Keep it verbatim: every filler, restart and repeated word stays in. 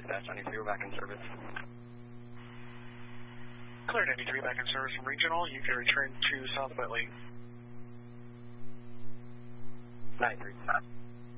Dispatch ninety-three, we're back in service. Clear ninety-three, back in service from Regional. You can return to South Whitley. ninety-three.